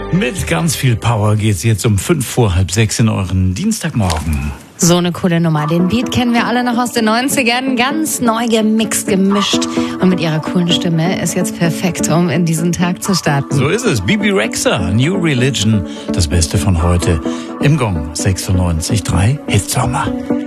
Mit ganz viel Power geht's jetzt um 5:05 in euren Dienstagmorgen. So eine coole Nummer. Den Beat kennen wir alle noch aus den 90ern. Ganz neu gemixt, gemischt. Und mit ihrer coolen Stimme ist jetzt perfekt, um in diesen Tag zu starten. So ist es. Bebe Rexha, New Religion. Das Beste von heute. Im Gong 96.3 Hitsommer.